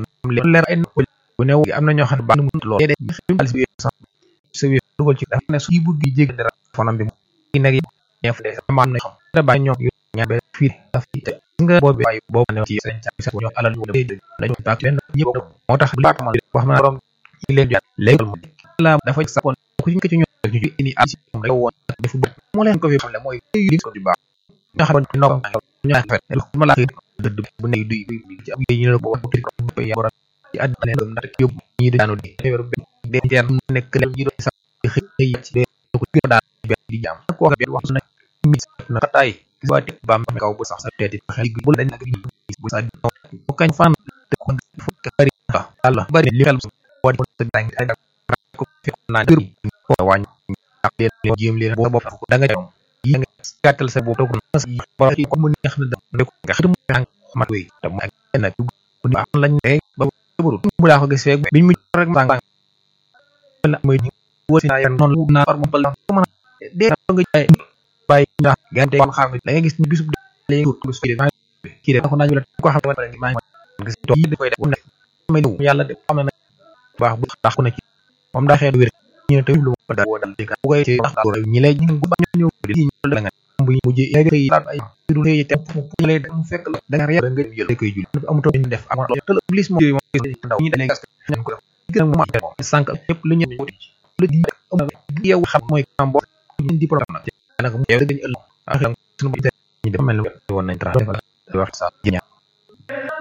leer ay bu ne am na ñoo xam ne baax na mu lool day xaalis bi sax sa wér dugal ci dafa ne su bëgg yi jégg dara fonam bi ki nag ñef de am na xam da ba ñoo yu ñaan be fi daf ci te nga boobu ay boobu ne ci seen ci sa ñoo alal yu dañu tak leen ñëpp moo tax bu laata ma wax na borom ci leen jot léegi la dafa sakkoon ku ci ñu ñu indi am ci moom rek woon defu mo leen ko fi xam le mooy yu ko di baax nga xam ne ndom ñu afet ma la dëdd bu ne duy ci am ñu la bo ko ya borom ci àddina leen nak yóbbu ñi di daanu di de jeer nekk leen yi do sax xëy ci ko daal di jam ko wax na mi na tay waati bam kaw bu sax sa teeti xel bu dañ nak bu sa bu kañ fan ko bari Allah bari li xel wa sa dañ ko fi na dur ko wañ ak leen jëm leen bo bop da nga yi nga gàttal sa bopp ba ko mu neex na ko nga xam ma koy te mu ak na dug bu baax lañ tay ba buru mu la ko gisee biñ mu rek ma na moy wosi na non na far mo bal ko man de nga jaay bay ndax gante won xam da nga gis ni bisub lay tout lu fi ki de ko nañu la ko xam ne ma gis to yi koy def nek may du yalla de am na baax bu tax ko na ci mom da xédu wër ñu te lu ko da wodal de bu koy ci wax ñi lay ñu ba ñu di ñu la nga bu mujj yegg yi ay du lay te ñu lay mu fekk la da nga reer nga jël koy jul amu to def am te iblis mo ndaw ñi dañay gas ñu ko gën mo sank ñep lu ñu lu di yow xam moy am bo di problème nak mu yow dañu ëll ak sunu ñi dafa melni won nañ tra wax sa